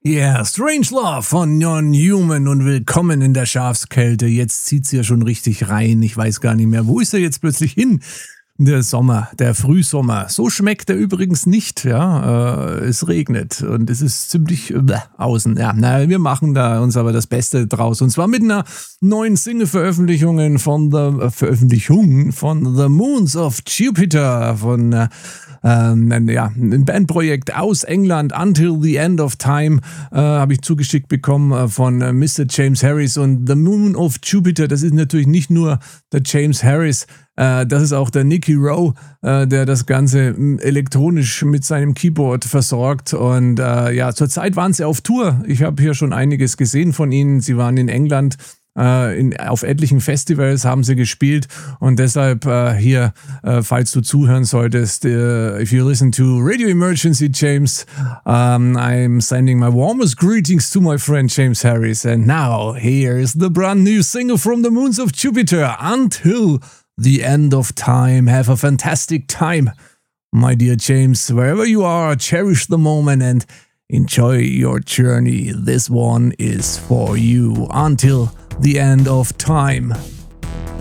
Yeah, Strange Love von Non-Human und willkommen in der Schafskälte. Jetzt zieht's ja schon richtig rein. Ich weiß gar nicht mehr, wo ist er jetzt plötzlich hin? Der Sommer, der Frühsommer. So schmeckt er übrigens nicht, ja. Es regnet und es ist ziemlich außen. Ja, wir machen da uns aber das Beste draus. Und zwar mit einer neuen Single-Veröffentlichung von The Moons of Jupiter, von ein Bandprojekt aus England, Until the End of Time, habe ich zugeschickt bekommen von Mr. James Harris. Und The Moon of Jupiter, das ist natürlich nicht nur der James Harris, das ist auch der Nicky Rowe, der das Ganze elektronisch mit seinem Keyboard versorgt. Und zurzeit waren sie auf Tour. Ich habe hier schon einiges gesehen von ihnen. Sie waren in England. Auf etlichen Festivals haben sie gespielt und deshalb hier, falls du zuhören solltest, if you listen to Radio Emergency, James, I'm sending my warmest greetings to my friend James Harris. And now, here's the brand new single from The Moons of Jupiter, Until the End of Time. Have a fantastic time, my dear James. Wherever you are, cherish the moment and enjoy your journey. This one is for you. Until the End of Time.